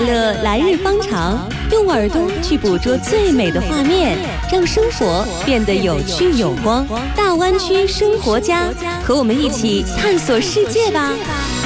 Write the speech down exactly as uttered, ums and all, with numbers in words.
乐来日方长，用耳朵去捕捉最美的画面，让生活变得有趣有光。大湾区生活家，和我们一起探索世界吧！